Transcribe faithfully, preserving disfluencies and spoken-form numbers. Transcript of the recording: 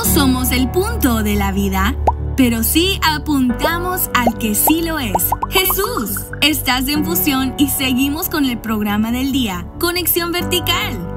somos el punto de la vida, pero sí apuntamos al que sí lo es, Jesús. Estás en Fusión y seguimos con el programa del día, Conexión Vertical.